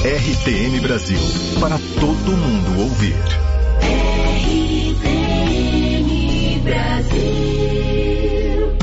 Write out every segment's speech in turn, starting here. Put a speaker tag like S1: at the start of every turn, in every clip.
S1: RTM Brasil, para todo mundo ouvir.
S2: RTM Brasil.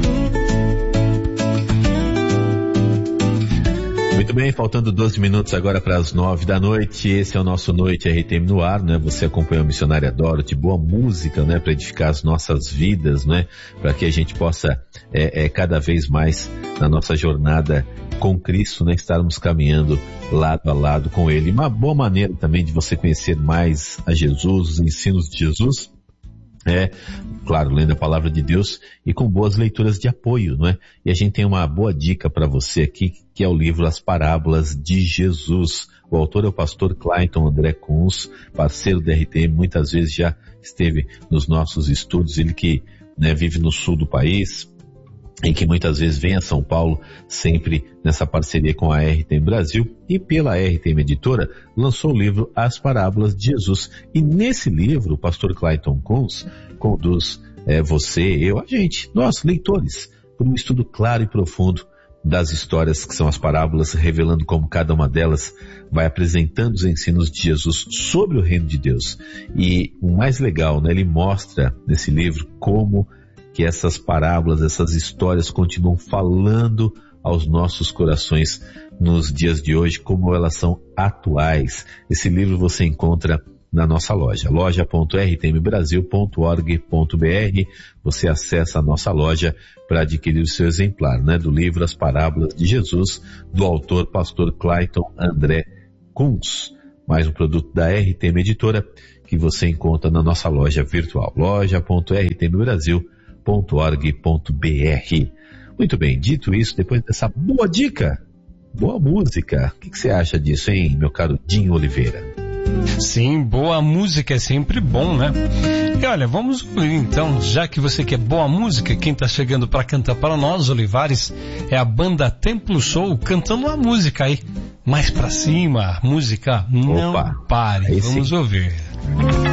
S3: Muito bem, faltando 12 minutos agora para as 9 da noite. Esse é o nosso Noite RTM no ar, né? Você acompanhou a missionária Dorothy, boa música, né? Para edificar as nossas vidas, né? Para que a gente possa cada vez mais na nossa jornada com Cristo, né? Estarmos caminhando lado a lado com Ele. Uma boa maneira também de você conhecer mais a Jesus, os ensinos de Jesus, claro, lendo a palavra de Deus e com boas leituras de apoio, não é? E a gente tem uma boa dica para você aqui, que é o livro As Parábolas de Jesus. O autor é o pastor Clayton André Kunz, parceiro da RTM, muitas vezes já esteve nos nossos estudos, ele que, né, vive no sul do país, em que muitas vezes vem a São Paulo, sempre nessa parceria com a RTM Brasil, e pela RTM Editora, lançou o livro As Parábolas de Jesus. E nesse livro, o pastor Clayton Kunz conduz você, eu, a gente, nós, leitores, por um estudo claro e profundo das histórias que são as parábolas, revelando como cada uma delas vai apresentando os ensinos de Jesus sobre o reino de Deus. E o mais legal, né, ele mostra nesse livro como que essas parábolas, essas histórias continuam falando aos nossos corações nos dias de hoje, como elas são atuais. Esse livro você encontra na nossa loja, loja.rtmbrasil.org.br. Você acessa a nossa loja para adquirir o seu exemplar, né, do livro As Parábolas de Jesus, do autor pastor Clayton André Kunz. Mais um produto da RTM Editora que você encontra na nossa loja virtual, loja.rtmbrasil.org.br. Muito bem, dito isso, depois dessa boa dica, boa música, o que você acha disso, hein, meu caro Dinho Oliveira?
S4: Sim, boa música é sempre bom, né? E olha, vamos ouvir então, já que você quer boa música, quem tá chegando para cantar para nós, Olivares, é a banda Templo Soul, cantando uma música aí, mais pra cima, música Não Pare, vamos ouvir.